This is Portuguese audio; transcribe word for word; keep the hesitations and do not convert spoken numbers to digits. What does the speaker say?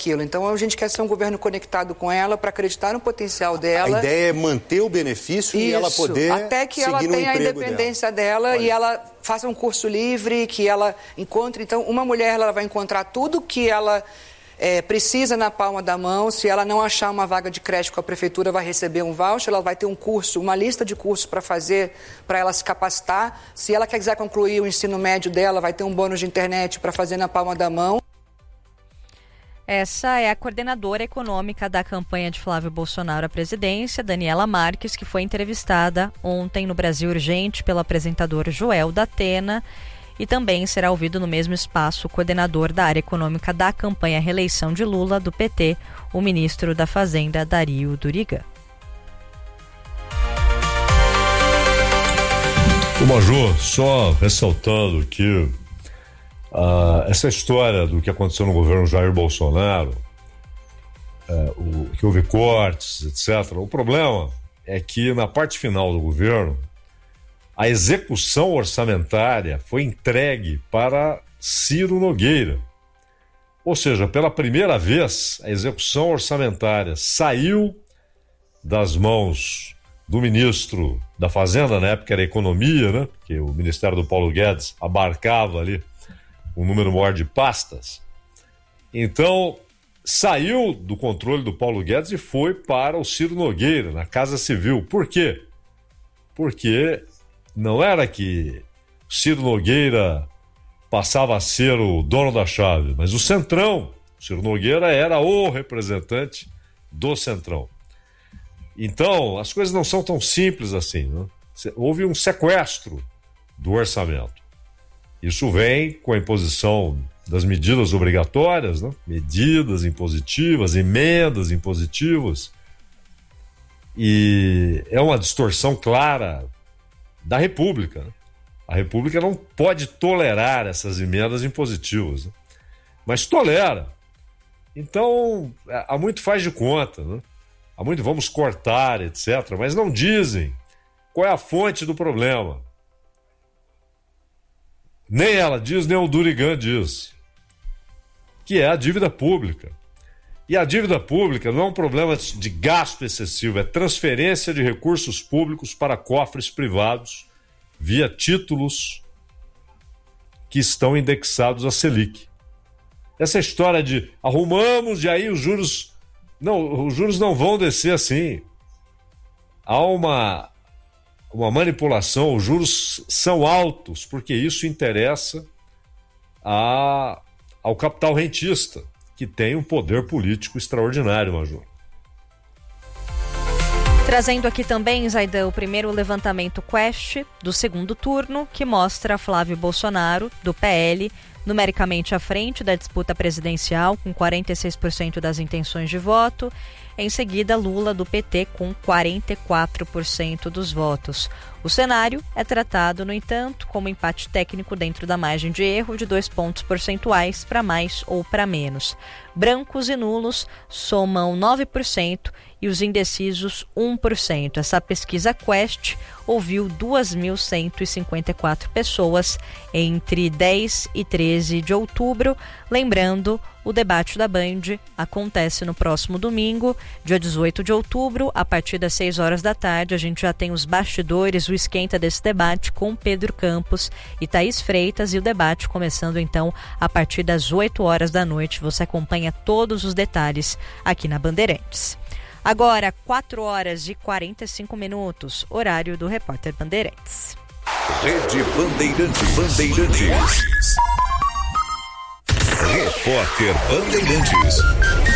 aquilo. Então a gente quer ser um governo conectado com ela para acreditar no potencial dela. A ideia é manter o benefício Isso, e ela poder até que ela seguir no tenha a emprego independência dela, dela. e ela faça um curso livre, que ela encontre. Então, uma mulher ela vai encontrar tudo que ela é, precisa na palma da mão. Se ela não achar uma vaga de creche com a prefeitura, vai receber um voucher, ela vai ter um curso, uma lista de cursos para fazer, para ela se capacitar. Se ela quiser concluir o ensino médio dela, vai ter um bônus de internet para fazer na palma da mão. Essa é a coordenadora econômica da campanha de Flávio Bolsonaro à presidência, Daniela Marques, que foi entrevistada ontem no Brasil Urgente pelo apresentador Joel da Atena, e também será ouvido no mesmo espaço o coordenador da área econômica da campanha reeleição de Lula, do P T, o ministro da Fazenda, Dario Duriga. O Major, só ressaltando que Uh, essa história do que aconteceu no governo Jair Bolsonaro, uh, o, que houve cortes, etcétera. O problema é que na parte final do governo, a execução orçamentária foi entregue para Ciro Nogueira. Ou seja, pela primeira vez, a execução orçamentária saiu das mãos do ministro da Fazenda, na época era Economia, né? Porque o Ministério do Paulo Guedes abarcava ali um número maior de pastas. Então, saiu do controle do Paulo Guedes e foi para o Ciro Nogueira, na Casa Civil. Por quê? Porque não era que o Ciro Nogueira passava a ser o dono da chave, mas o Centrão. O Ciro Nogueira era o representante do Centrão. Então, as coisas não são tão simples assim, né? Houve um sequestro do orçamento. Isso vem com a imposição das medidas obrigatórias, né? Medidas impositivas, emendas impositivas, e é uma distorção clara da República, né? A República não pode tolerar essas emendas impositivas, né? Mas tolera. Então, há muito faz de conta, né? Há muito vamos cortar, etcétera, mas não dizem qual é a fonte do problema. Nem ela diz, nem o Durigan diz, que é a dívida pública. E a dívida pública não é um problema de gasto excessivo, é transferência de recursos públicos para cofres privados via títulos que estão indexados à Selic. Essa história de arrumamos e aí os juros... Não, os juros não vão descer assim. Há uma... uma manipulação, os juros são altos, porque isso interessa a, ao capital rentista, que tem um poder político extraordinário, Major. Trazendo aqui também, Zaidan, o primeiro levantamento Quest do segundo turno, que mostra Flávio Bolsonaro, do P L, numericamente à frente da disputa presidencial, com quarenta e seis por cento das intenções de voto. Em seguida, Lula, do P T, com quarenta e quatro por cento dos votos. O cenário é tratado, no entanto, como empate técnico dentro da margem de erro de dois pontos percentuais para mais ou para menos. Brancos e nulos somam nove por cento e os indecisos um por cento. Essa pesquisa Quest ouviu duas mil cento e cinquenta e quatro pessoas entre dez e treze de outubro. Lembrando, o debate da Band acontece no próximo domingo, dia dezoito de outubro, a partir das seis horas da tarde. A gente já tem os bastidores, o esquenta desse debate com Pedro Campos e Thaís Freitas, e o debate começando então a partir das oito horas da noite. Você acompanha todos os detalhes aqui na Bandeirantes. Agora, quatro horas e quarenta e cinco minutos, horário do Repórter Bandeirantes. Rede Bandeirantes. Bandeirantes. Repórter Bandeirantes.